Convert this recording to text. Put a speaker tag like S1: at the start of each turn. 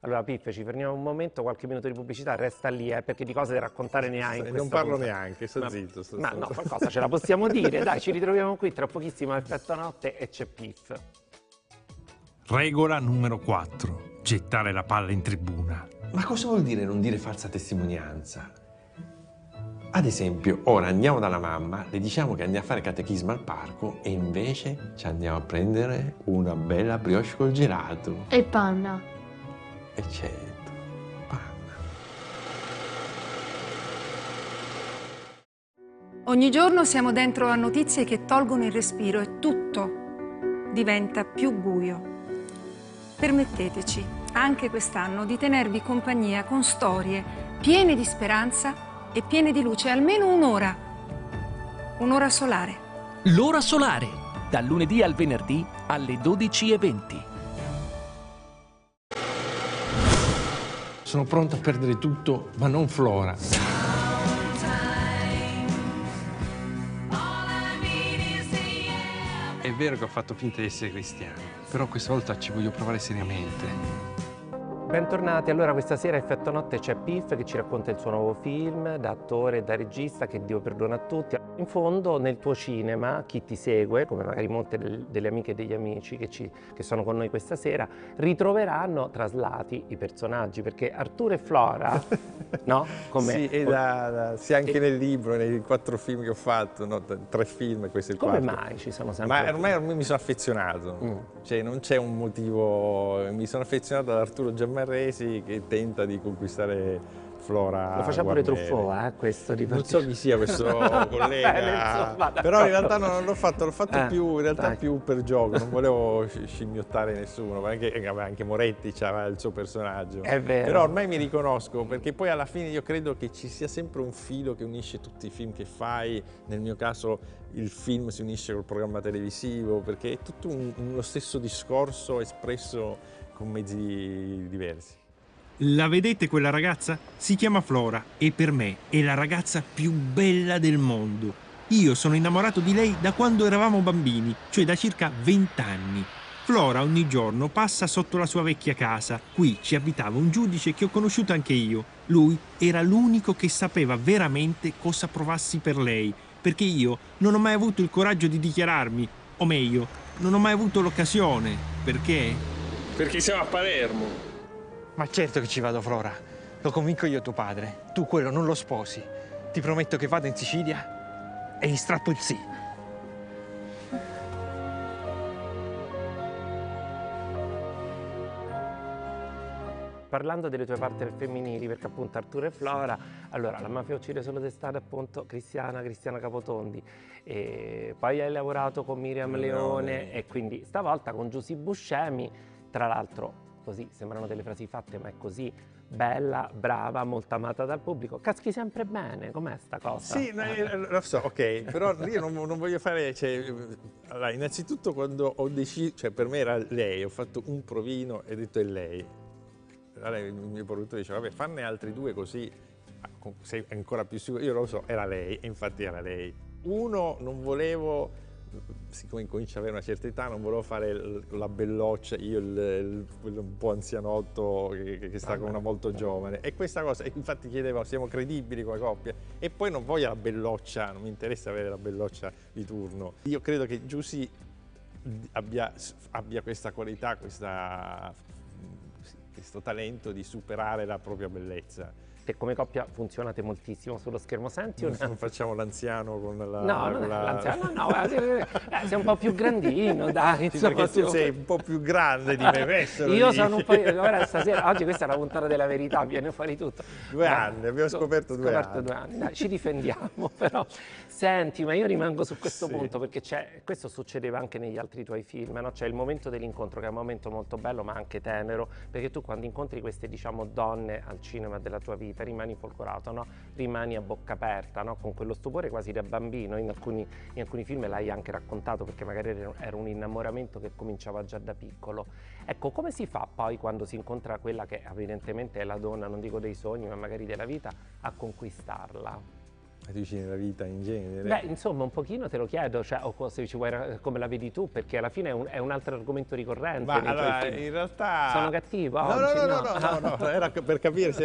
S1: Allora Pippo, ci fermiamo un momento, qualche minuto di pubblicità, resta lì, perché di cose da raccontare ne hai in questa
S2: Non parlo
S1: puntata.
S2: neanche, sto zitto.
S1: Ma no, qualcosa ce la possiamo dire, dai, ci ritroviamo qui tra pochissimo a Effetto Notte e c'è Piff.
S3: Regola numero 4. Gettare la palla in tribuna.
S4: Ma cosa vuol dire non dire falsa testimonianza? Ad esempio, ora andiamo dalla mamma, le diciamo che andiamo a fare catechismo al parco e invece ci andiamo a prendere una bella brioche col gelato.
S5: E panna.
S4: E certo, panna.
S6: Ogni giorno siamo dentro a notizie che tolgono il respiro e tutto diventa più buio. Permetteteci, anche quest'anno, di tenervi compagnia con storie piene di speranza e piene di luce, almeno un'ora. Un'ora solare.
S7: L'ora solare, dal lunedì al venerdì alle 12:20.
S4: Sono pronto a perdere tutto, ma non Flora.
S8: È vero che ho fatto finta di essere cristiano, però questa volta ci voglio provare seriamente.
S1: Bentornati, allora questa sera a Effetto Notte c'è Piff che ci racconta il suo nuovo film da attore e da regista, che Dio perdona a tutti. In fondo nel tuo cinema chi ti segue, come magari molte delle amiche e degli amici che sono con noi questa sera, ritroveranno traslati i personaggi, perché Arturo e Flora, no? Come,
S2: Sì, sì, anche nel libro, nei 4 film che ho fatto, no, 3 film, questo è il
S1: come
S2: quarto.
S1: mai ci sono sempre...
S2: Ma ormai mi sono affezionato, cioè non c'è un motivo, mi sono affezionato ad Arturo Giammarresi che tenta di conquistare Flora.
S1: Lo faceva pure
S2: Guarneri.
S1: Truffaut, questo di
S2: Non so chi sia questo collega,
S1: insomma,
S2: però in realtà non l'ho fatto, più, in realtà
S1: dai.
S2: più per gioco, non volevo scimmiottare nessuno, ma anche Moretti aveva il suo personaggio.
S1: È vero.
S2: Però ormai mi riconosco, perché poi alla fine io credo che ci sia sempre un filo che unisce tutti i film che fai, nel mio caso il film si unisce col programma televisivo, perché è tutto lo stesso discorso espresso con mezzi diversi.
S3: La vedete quella ragazza? Si chiama Flora e per me è la ragazza più bella del mondo. Io sono innamorato di lei da quando eravamo bambini, cioè da circa 20 anni. Flora ogni giorno passa sotto la sua vecchia casa. Qui ci abitava un giudice che ho conosciuto anche io. Lui era l'unico che sapeva veramente cosa provassi per lei, perché io non ho mai avuto il coraggio di dichiararmi, o meglio, non ho mai avuto l'occasione. Perché?
S8: Perché siamo a Palermo.
S9: Ma certo che ci vado, Flora. Lo convinco io tuo padre. Tu quello non lo sposi. Ti prometto che vado in Sicilia e gli strappo il sì.
S1: Parlando delle tue partner femminili, perché appunto Arturo e Flora, allora La mafia uccide solo d'estate, appunto Cristiana Capotondi, e poi hai lavorato con Miriam Leone e quindi stavolta con Giusy Buscemi, tra l'altro così sembrano delle frasi fatte, ma è così bella, brava, molto amata dal pubblico. Caschi sempre bene, com'è sta cosa?
S2: Sì, lo so, ok, però io non voglio fare, cioè, allora, innanzitutto quando ho deciso, cioè per me era lei, ho fatto un provino e ho detto è lei. Allora il mio produttore diceva, vabbè, fanne altri 2 così sei ancora più sicuro. Io lo so, era lei, e infatti era lei. Uno, non volevo, siccome incomincia ad avere una certa età, non volevo fare la belloccia, io quello un po' anzianotto che sta con una molto giovane. E questa cosa, e infatti chiedevo, siamo credibili come coppia? E poi non voglio la belloccia, non mi interessa avere la belloccia di turno. Io credo che Giusy abbia questa qualità, questo talento di superare la propria bellezza.
S1: Che come coppia funzionate moltissimo sullo schermo. Senti una...
S2: Non facciamo l'anziano con la...
S1: No, non è l'anziano, no, sei un po' più grandino, dai.
S2: Sì, perché tu sei un po' più grande di me, questo
S1: Io sono un po'... Ora stasera, oggi questa è la puntata della verità, viene fuori tutto.
S2: 2 anni, abbiamo scoperto 2 anni.
S1: 2 anni, dai, ci difendiamo però. Senti, ma io rimango su questo punto, perché questo succedeva anche negli altri tuoi film, no? C'è il momento dell'incontro, che è un momento molto bello ma anche tenero, perché tu quando incontri queste, diciamo, donne al cinema della tua vita rimani folgorato, no? Rimani a bocca aperta, no? Con quello stupore quasi da bambino. In alcuni film l'hai anche raccontato, perché magari era un innamoramento che cominciava già da piccolo. Ecco, come si fa poi quando si incontra quella che evidentemente è la donna, non dico dei sogni, ma magari della vita, a conquistarla?
S2: Ma tu dici nella vita in genere?
S1: Beh, insomma, un pochino te lo chiedo, cioè, o se ci vuoi, come la vedi tu, perché alla fine è un altro argomento ricorrente.
S2: Ma
S1: nei tuoi
S2: allora,
S1: film.
S2: in realtà...
S1: Sono cattivo
S2: No,
S1: oggi,
S2: no, era per capire se